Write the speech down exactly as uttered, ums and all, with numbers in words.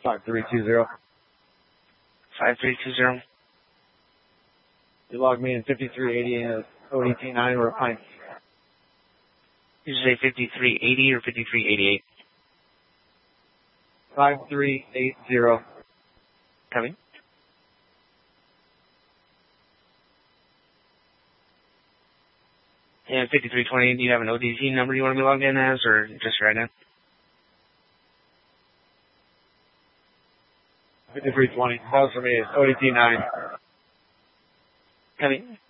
five three two zero. five three two zero. You logged me in fifty-three eighty and O D T nine or Pine. Did you say fifty-three eighty or fifty-three eighty-eight? five three eight zero. Coming. And fifty-three twenty, do you have an O D T number you want to be logged in as, or just right now? fifty-three twenty. Calls for me is O D T nine. Coming.